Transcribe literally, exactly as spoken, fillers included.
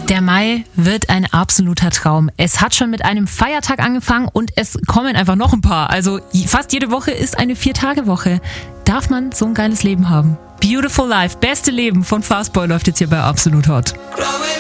Der Mai wird ein absoluter Traum. Es hat schon mit einem Feiertag angefangen und es kommen einfach noch ein paar. Also fast jede Woche ist eine Vier-Tage-Woche. Darf man so ein geiles Leben haben? Beautiful Life, beste Leben von Fastboy läuft jetzt hier bei Absolut Hot.